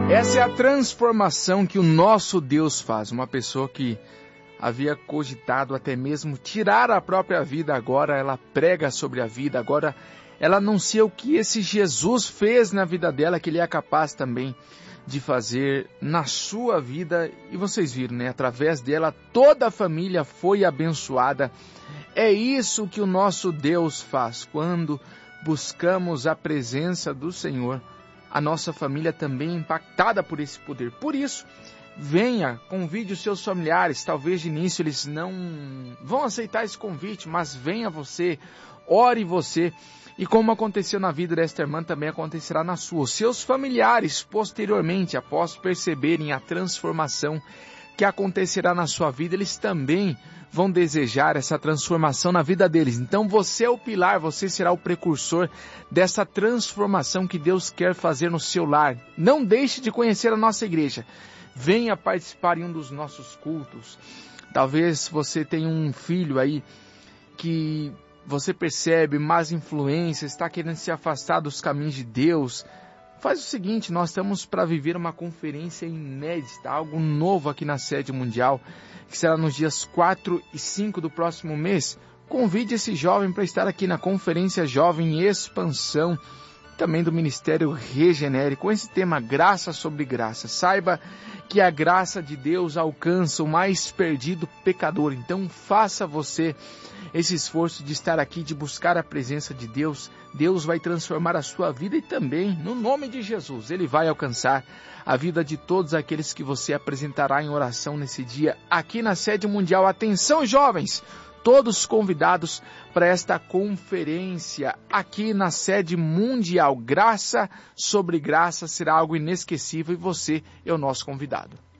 Essa é a transformação que o nosso Deus faz. Uma pessoa que havia cogitado até mesmo tirar a própria vida, agora ela prega sobre a vida, agora ela anuncia o que esse Jesus fez na vida dela, que ele é capaz também de fazer na sua vida. E vocês viram, né? Através dela toda a família foi abençoada. É isso que o nosso Deus faz. Quando buscamos a presença do Senhor, a nossa família também é impactada por esse poder. Por isso, venha, convide os seus familiares. Talvez de início eles não vão aceitar esse convite, mas venha você, ore você. E como aconteceu na vida desta irmã, também acontecerá na sua. Os seus familiares, posteriormente, após perceberem a transformação que acontecerá na sua vida, eles também vão desejar essa transformação na vida deles. Então você é o pilar, você será o precursor dessa transformação que Deus quer fazer no seu lar. Não deixe de conhecer a nossa igreja. Venha participar em um dos nossos cultos. Talvez você tenha um filho aí que você percebe más influências, está querendo se afastar dos caminhos de Deus. Faz o seguinte, nós estamos para viver uma conferência inédita, algo novo aqui na sede mundial, que será nos dias 4 e 5 do próximo mês. Convide esse jovem para estar aqui na Conferência Jovem Expansão, também do Ministério Regenere, com esse tema Graça sobre Graça. Saiba que a graça de Deus alcança o mais perdido pecador. Então faça você esse esforço de estar aqui, de buscar a presença de Deus. Deus vai transformar a sua vida e também, no nome de Jesus, Ele vai alcançar a vida de todos aqueles que você apresentará em oração nesse dia aqui na sede mundial. Atenção, jovens! Todos convidados para esta conferência aqui na sede mundial. Graça sobre graça será algo inesquecível e você é o nosso convidado.